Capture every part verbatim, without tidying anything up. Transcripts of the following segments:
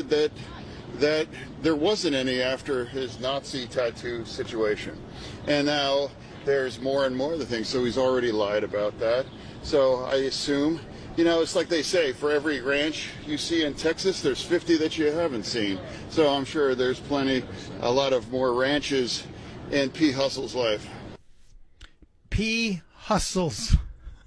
suggested that that there wasn't any after his Nazi tattoo situation. And now there's more and more of the things. So he's already lied about that. So I assume, you know, it's like they say, for every ranch you see in Texas, there's fifty that you haven't seen. So I'm sure there's plenty, a lot of more ranches in P. Hustle's life. P. Hustles.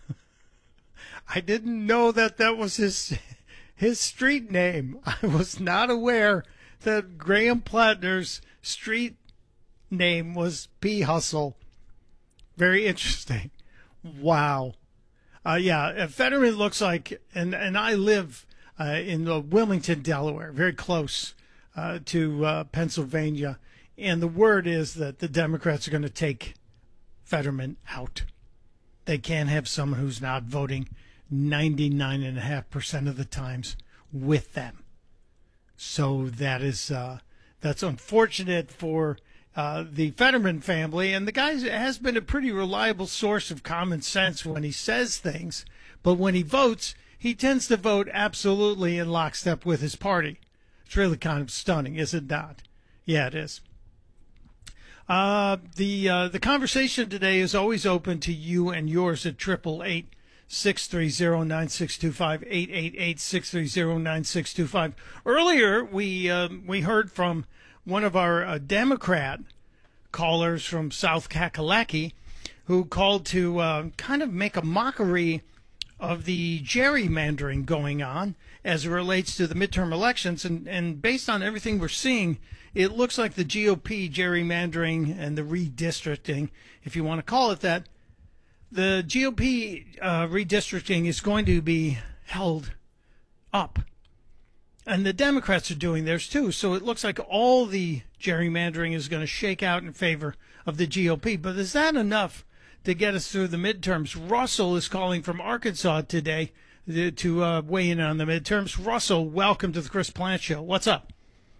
I didn't know that that was his his street name. I was not aware that Graham Plattner's street name was P. Hustle. Very interesting. Wow. Uh, yeah, Fetterman looks like, and, and I live uh, in uh, Wilmington, Delaware, very close uh, to uh, Pennsylvania. And the word is that the Democrats are going to take Fetterman out. They can't have someone who's not voting ninety-nine point five percent of the times with them. So that is uh, that's unfortunate for uh, the Fetterman family. And the guy has been a pretty reliable source of common sense when he says things. But when he votes, he tends to vote absolutely in lockstep with his party. It's really kind of stunning, is it not? Yeah, it is. Uh, the uh, the conversation today is always open to you and yours at triple eight six three zero nine six two five eight eight eight six three zero nine six two five. Earlier, we um, we heard from one of our uh, Democrat callers from South Kakalaki, who called to uh, kind of make a mockery of the gerrymandering going on as it relates to the midterm elections, and and based on everything we're seeing, it looks like the G O P gerrymandering and the redistricting, if you want to call it that, the G O P uh, redistricting is going to be held up. And the Democrats are doing theirs too. So it looks like all the gerrymandering is going to shake out in favor of the G O P. But is that enough to get us through the midterms? Russell is calling from Arkansas today to uh, weigh in on the midterms. Russell, welcome to the Chris Plante Show. What's up?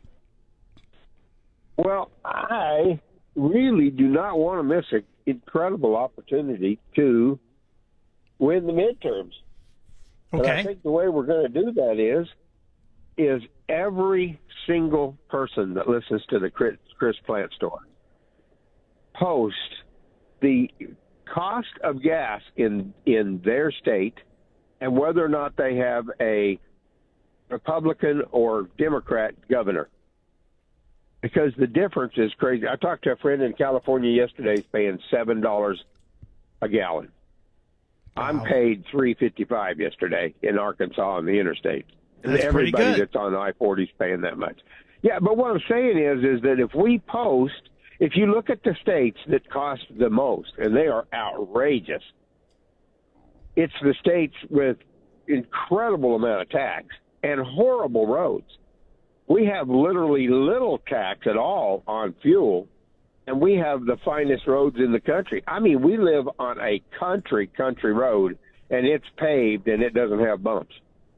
Well, I really do not want to miss an incredible opportunity to win the midterms. Okay. But I think the way we're going to do that is, is every single person that listens to the Chris, Chris Plante Store post the cost of gas in in their state and whether or not they have a Republican or Democrat governor. Because the difference is crazy. I talked to a friend in California yesterday. He's paying seven dollars a gallon. Wow. I'm paid three fifty five yesterday in Arkansas on the interstate. That's Everybody that's on I forty is paying that much. Yeah, but what I'm saying is, is that if we post, if you look at the states that cost the most, and they are outrageous, it's the states with incredible amount of tax and horrible roads. We have literally little tax at all on fuel, and we have the finest roads in the country. I mean, we live on a country, country road, and it's paved, and it doesn't have bumps.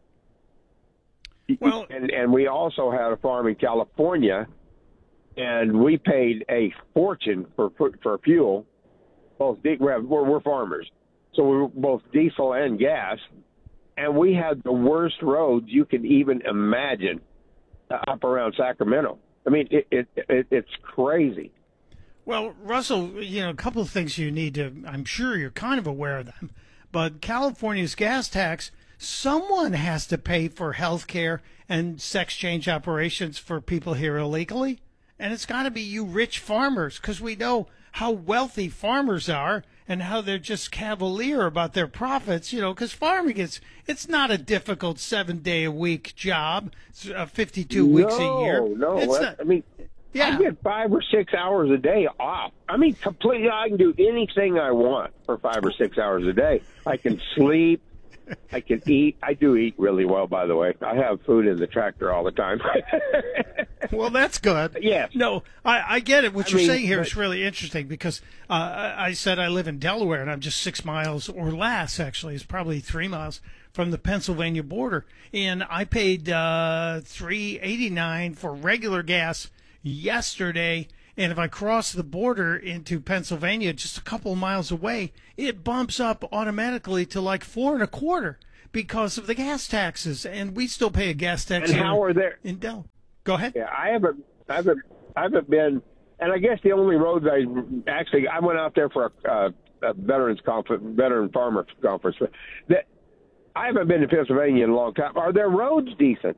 Well, and, and we also had a farm in California, and we paid a fortune for for fuel. Both we're, we're farmers, so we're both diesel and gas, and we had the worst roads you can even imagine up around Sacramento. I mean, it, it, it it's crazy. Well, Russell, you know, a couple of things you need to, I'm sure you're kind of aware of them, but California's gas tax, someone has to pay for health care and sex change operations for people here illegally. And it's got to be you rich farmers, because we know how wealthy farmers are and how they're just cavalier about their profits, you know, because farming is, it's not a difficult seven-day-a-week job, it's, uh, fifty-two no, weeks a year. No, it's no. I mean, yeah. I get five or six hours a day off. I mean, completely, I can do anything I want for five or six hours a day. I can sleep. I can eat. I do eat really well, by the way. I have food in the tractor all the time. Well, that's good. Yes. No, I, I get it. What I you're mean, saying here but, is really interesting because uh, I I said I live in Delaware, and I'm just six miles or less, actually. It's probably three miles from the Pennsylvania border. And I paid uh, three eighty-nine for regular gas yesterday. And if I cross the border into Pennsylvania just a couple of miles away, it bumps up automatically to like four and a quarter because of the gas taxes, and we still pay a gas tax. And how are there? In Del? Go ahead. Yeah, I haven't, I haven't, I haven't been, and I guess the only roads I actually I went out there for a, uh, a veterans conference, veteran farmer conference. But that I haven't been to Pennsylvania in a long time. Are their roads decent?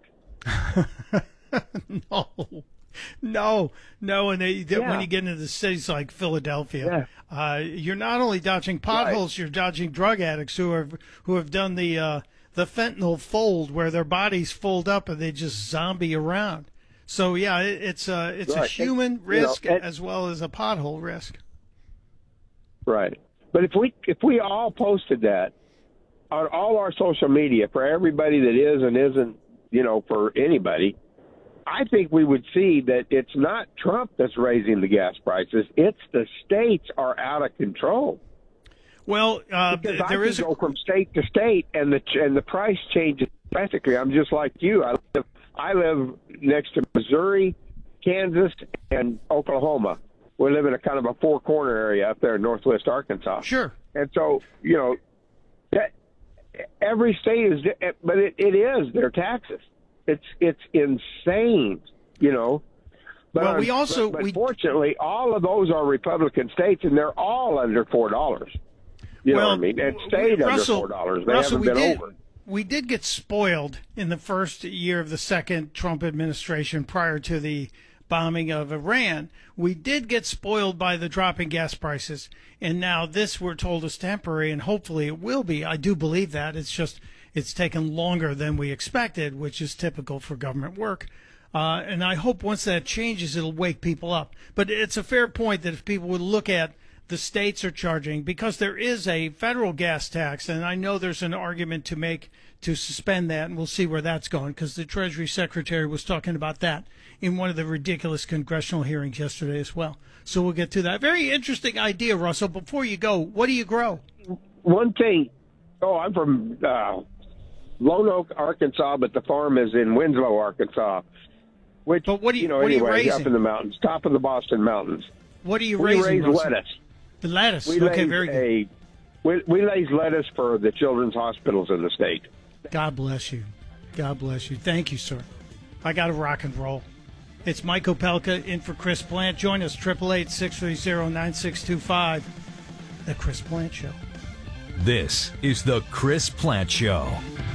No, no, no. And they, they, Yeah. when you get into cities like Philadelphia, yeah. uh, you're not only dodging potholes, right. you're dodging drug addicts who have who have done the uh, the fentanyl fold, where their bodies fold up and they just zombie around. So yeah, it, it's a it's right. a human and, risk you know, and, as well as a pothole risk. Right. But if we if we all posted that on all our social media for everybody that is and isn't, you know, for anybody, I think we would see that it's not Trump that's raising the gas prices. It's the states are out of control. Well, uh, because there I can is a... go from state to state, and the and the price changes drastically. I'm just like you. I live I live next to Missouri, Kansas, and Oklahoma. We live in a kind of a four corner area up there in northwest Arkansas. Sure. And so, you know, that every state is, but it, it is their taxes. It's it's insane, you know. But well, we also but, but we fortunately, all of those are Republican states, and they're all under four dollars. You well, know what I mean? It stayed Russell, under four dollars. They Russell, haven't been did, over. We did get spoiled in the first year of the second Trump administration prior to the bombing of Iran. We did get spoiled by the dropping gas prices, and now this we're told is temporary, and hopefully it will be. I do believe that. It's just it's taken longer than we expected, which is typical for government work. Uh, and I hope once that changes, it'll wake people up. But it's a fair point that if people would look at the states are charging, because there is a federal gas tax, and I know there's an argument to make to suspend that, and we'll see where that's going, because the Treasury Secretary was talking about that in one of the ridiculous congressional hearings yesterday as well. So we'll get to that. Very interesting idea, Russell. Before you go, what do you grow? One thing, oh, I'm from uh, Lone Oak, Arkansas, but the farm is in Winslow, Arkansas. Which, but what do you, you know, what anyway, are you up raising? in the mountains, top of the Boston Mountains. What are you we raising? raise Russell? lettuce. The lettuce. We okay, raise very good. A, we, we raise lettuce for the children's hospitals in the state. God bless you. God bless you. Thank you, sir. I got to rock and roll. It's Mike Opelka in for Chris Plant. Join us, eight eight eight, six three zero, nine six two five. The Chris Plant Show. This is the Chris Plant Show.